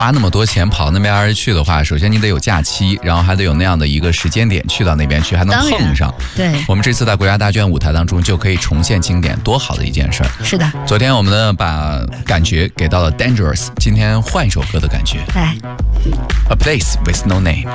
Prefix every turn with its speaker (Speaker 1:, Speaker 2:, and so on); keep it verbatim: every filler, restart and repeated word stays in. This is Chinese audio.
Speaker 1: 花那么多钱跑那边而去的话，首先你得有假期，然后还得有那样的一个时间点去到那边去，还能碰上。
Speaker 2: 对，
Speaker 1: 我们这次在国家大剧院舞台当中就可以重现经典，多好的一件事儿。
Speaker 2: 是的。
Speaker 1: 昨天我们呢把感觉给到了 Dangerous， 今天换一首歌的感觉。
Speaker 2: 来
Speaker 1: A Place with No Name。